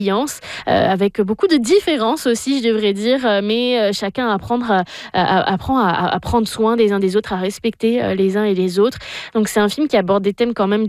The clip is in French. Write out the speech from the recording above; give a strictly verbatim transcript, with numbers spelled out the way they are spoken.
alliance, heu, avec beaucoup de différences aussi, je devrais dire, heu, mais heu, chacun apprendre à à apprend à à à prendre soin des uns des autres, à respecter, heu, les uns et les autres. Donc c'est un film qui aborde des thèmes quand même